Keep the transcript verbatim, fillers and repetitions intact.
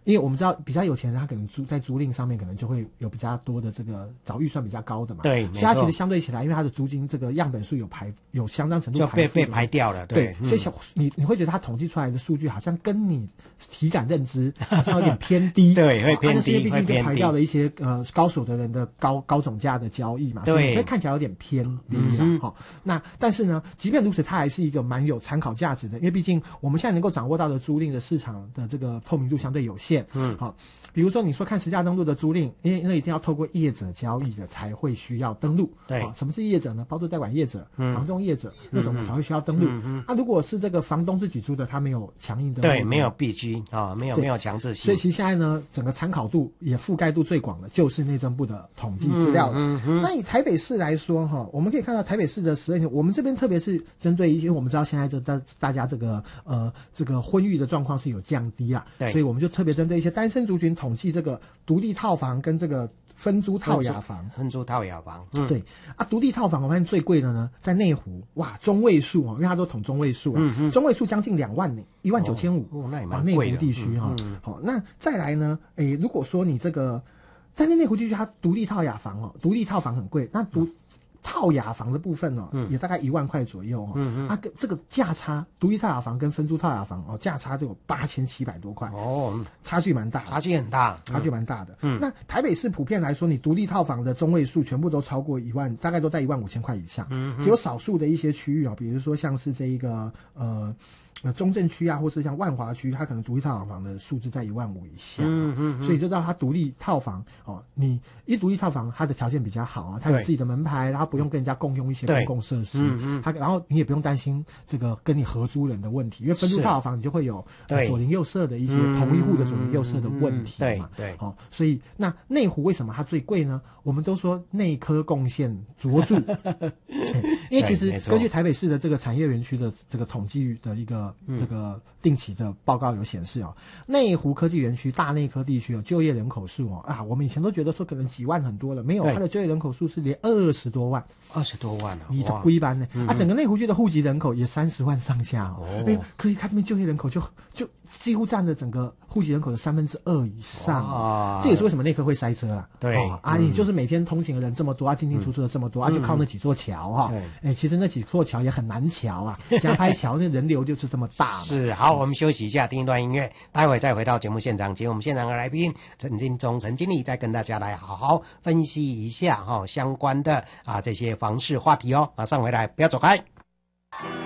因为我们知道比较有钱人，他可能租在租赁上面可能就会有比较多的这个找预算比较高的嘛， 对， 所以它其实相对起来，因为它的租金这个样本数有排有相当程度就被被排排掉了，对， 对，嗯、所以小你你会觉得它统计出来的数据好像跟你体感认知好像有点偏低， 对，会偏低， 啊、毕竟就排掉了一些呃高手的人的高高总价的交易嘛， 对， 所以你会看起来有点偏低啦，哈、嗯哦。那但是呢，即便如此，它还是一个蛮有参考价值的，因为毕竟我们现在能够掌握到的租赁的市场的这个透明度相对有限，嗯，好、哦，比如说你说看实价登录的租赁，因为那一定要透过业者交易的才会需要登录， 对、 哦，什么是业者呢？包租代管业者、 嗯、 房仲业者那种的才会需要登录。那、嗯嗯啊、如果是这个房东自己租的，他没有强硬的， 对，没有必须啊、哦，没有没有强制性。 所以其实现在呢，整个参考度也覆盖度最广的，就是内政部的统计资料了。嗯嗯、那以台北市来说，哈，我们可以看到台北市的十二年，我们这边特别是针对一些，我们知道现在这大大家这个呃这个婚育的状况是有降低啦， 对， 所以我们就特别针对一些单身族群统计这个独立套房跟这个分租套雅房， 分租套雅房，嗯， 对啊，独立套房我发现最贵的呢，在内湖，哇，中位数哦，因为它都统中位数啊，嗯嗯、中位数将近两万呢，一万九千五， 哦，那也蛮贵的。内湖地区哈，好、嗯嗯，那再来呢，诶，如果说你这个在内湖地区，它独立套雅房哦，独立套房很贵，那独、嗯套雅房的部分哦，嗯、也大概一万块左右哦。嗯嗯。啊，这个价差，独立套雅房跟分租套雅房哦，价差就有八千七百多块哦，差距蛮大， 差距很大， 差距蛮大的。嗯。那台北市普遍来说，你独立套房的中位数全部都超过一万，大概都在一万五千块以上。嗯。只有少数的一些区域啊、哦，比如说像是这一个呃。呃，中正区啊，或是像万华区，它可能独立套房的数字在一万五以下，嗯嗯，所以就知道它独立套房哦，你一独立套房，它的条件比较好啊，它有自己的门牌，然后不用跟人家共用一些公共设施，嗯嗯，它然后你也不用担心这个跟你合租人的问题，因为分租套房你就会有、呃、左邻右舍的一些同一户的左邻右舍的问题嘛， 对对， 好、哦，所以那内湖为什么它最贵呢？我们都说内科贡献卓著，因为其实根据台北市的这个产业园区的这个统计的一个。嗯、这个定期的报告有显示哦，内湖科技园区大内科地区哦，就业人口数哦啊，我们以前都觉得说可能几万很多了，没有，它的就业人口数是连二十多万， 二十多万啊， 你这归班呢、嗯、啊，整个内湖区的户籍人口也三十万上下哦，哎、哦，可以看这边就业人口就就几乎占了整个户籍人口的三分之二以上啊，这也是为什么内科会塞车啦， 对、 哦、啊，嗯、你就是每天通勤的人这么多啊，进进出出的这么多、嗯、啊，就靠那几座桥哈、哦，哎、欸，其实那几座桥也很难桥啊，加拍桥那人流就是这么大嘛。 是，好，我们休息一下，听一段音乐，待会再回到节目现场，请我们现场的来宾陈金忠、陈经理再跟大家来好好分析一下哈、哦、相关的啊这些房市话题哦，马上回来，不要走开。